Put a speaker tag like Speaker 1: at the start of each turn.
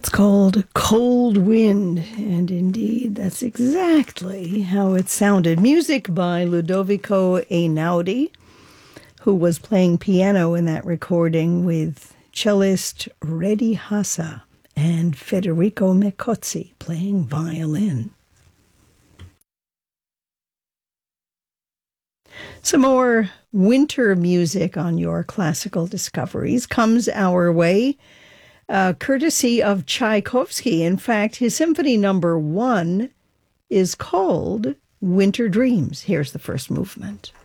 Speaker 1: It's called Cold Wind, and indeed, that's exactly how it sounded. Music by Ludovico Einaudi, who was playing piano in that recording with cellist Redi Hassa and Federico Mecozzi playing violin. Some more winter music on your classical discoveries comes our way, courtesy of Tchaikovsky. In fact, his Symphony No. 1 is called Winter Dreams. Here's the first movement.